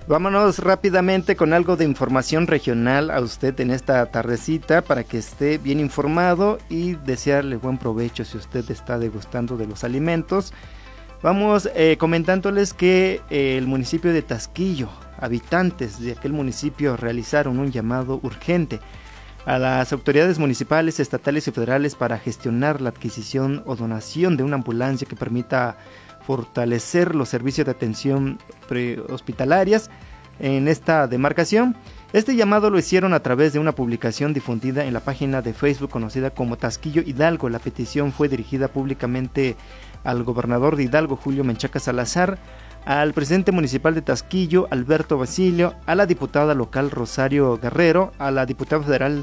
Vámonos rápidamente con algo de información regional a usted en esta tardecita para que esté bien informado y desearle buen provecho si usted está degustando de los alimentos. Vamos comentándoles que el municipio de Tasquillo, habitantes de aquel municipio realizaron un llamado urgente a las autoridades municipales, estatales y federales para gestionar la adquisición o donación de una ambulancia que permita fortalecer los servicios de atención prehospitalarias en esta demarcación. Este llamado lo hicieron a través de una publicación difundida en la página de Facebook conocida como Tasquillo Hidalgo. La petición fue dirigida públicamente al gobernador de Hidalgo, Julio Menchaca Salazar, al presidente municipal de Tasquillo, Alberto Basilio, a la diputada local Rosario Guerrero, a la diputada federal,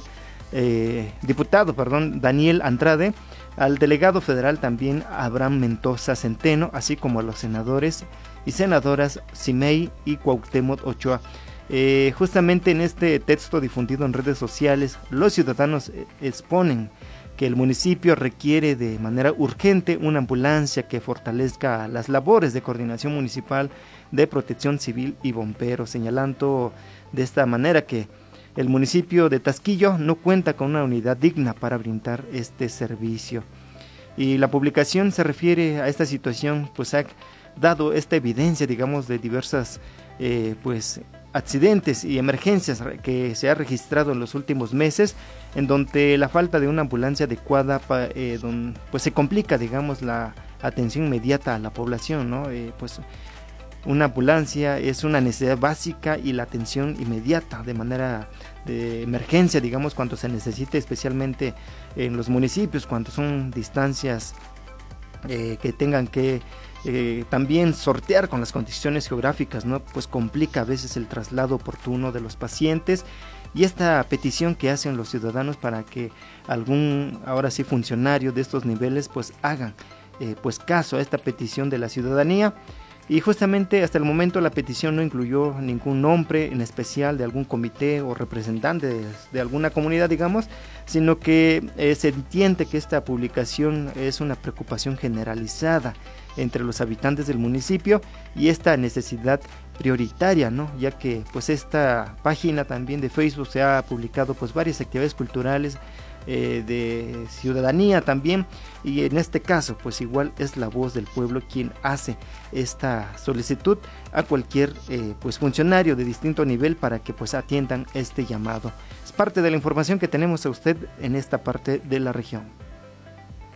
Daniel Andrade, al delegado federal también Abraham Mendoza Centeno, así como a los senadores y senadoras Simei y Cuauhtémoc Ochoa. Justamente en este texto difundido en redes sociales, los ciudadanos exponen que el municipio requiere de manera urgente una ambulancia que fortalezca las labores de coordinación municipal de protección civil y bomberos, señalando de esta manera que el municipio de Tasquillo no cuenta con una unidad digna para brindar este servicio. Y la publicación se refiere a esta situación, pues ha dado esta evidencia, digamos, de diversas accidentes y emergencias que se ha registrado en los últimos meses, en donde la falta de una ambulancia adecuada pues se complica, digamos, la atención inmediata a la población, ¿no? Pues una ambulancia es una necesidad básica y la atención inmediata de manera de emergencia, digamos, cuando se necesite, especialmente en los municipios, cuando son distancias que tengan que también sortear con las condiciones geográficas, ¿no? Pues complica a veces el traslado oportuno de los pacientes, y esta petición que hacen los ciudadanos para que algún, ahora sí, funcionario de estos niveles pues hagan pues caso a esta petición de la ciudadanía. Y justamente hasta el momento la petición no incluyó ningún nombre en especial de algún comité o representante de alguna comunidad, digamos, sino que se entiende que esta publicación es una preocupación generalizada entre los habitantes del municipio y esta necesidad prioritaria, ¿no? Ya que pues esta página también de Facebook se ha publicado pues varias actividades culturales de ciudadanía también, y en este caso pues igual es la voz del pueblo quien hace esta solicitud a cualquier pues funcionario de distinto nivel para que pues atiendan este llamado. Es parte de la información que tenemos a usted en esta parte de la región.